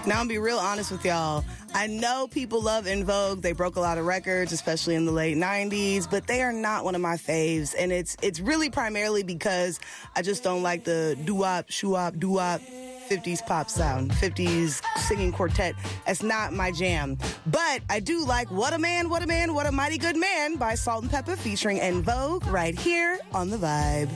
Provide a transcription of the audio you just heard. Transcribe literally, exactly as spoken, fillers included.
Now, I'm gonna be real honest with y'all. I know people love En Vogue. They broke a lot of records, especially in the late nineties, but they are not one of my faves. And it's it's really primarily because I just don't like the doo-wop, shoo-wop, doo-wop fifties pop sound, fifties singing quartet. That's not my jam. But I do like What a Man, What a Man, What a Mighty Good Man by Salt and Pepper featuring En Vogue right here on The Vibe.